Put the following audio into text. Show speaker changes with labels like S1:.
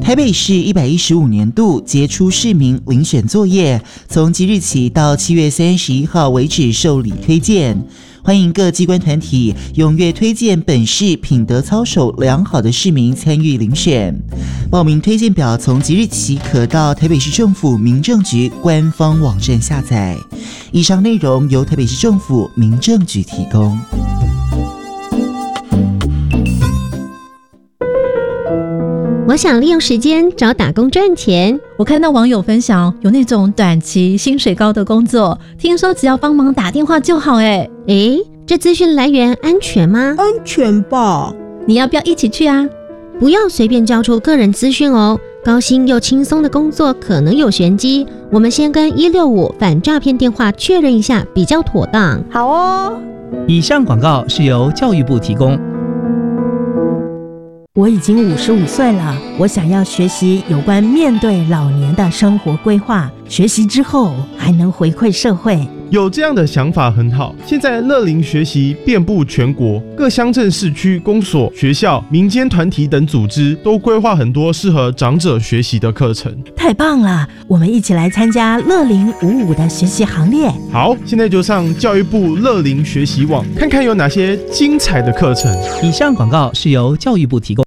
S1: 台北市115年度杰出市民遴选作业，从即日起到7月31号为止受理推荐。欢迎各机关团体踊跃推荐本市品德操守良好的市民参与遴选。报名推荐表从即日起可到台北市政府民政局官方网站下载。以上内容由台北市政府民政局提供。
S2: 我想利用时间找打工赚钱。
S3: 我看到网友分享有那种短期薪水高的工作，听说只要帮忙打电话就好。
S2: 这资讯来源安全吗？
S4: 安全吧。
S3: 你要不要一起去啊？
S2: 不要随便交出个人资讯哦，高薪又轻松的工作可能有玄机，我们先跟165反诈骗电话确认一下比较妥当。
S4: 好哦。
S5: 以上广告是由教育部提供。
S6: 我已经55岁了，我想要学习有关面对老年的生活规划，学习之后还能回馈社会。
S7: 有这样的想法很好。现在乐龄学习遍布全国，各乡镇市区公所、学校、民间团体等组织都规划很多适合长者学习的课程。
S6: 太棒了，我们一起来参加乐龄55的学习行列。
S7: 好，现在就上教育部乐龄学习网，看看有哪些精彩的课程。
S5: 以上广告是由教育部提供。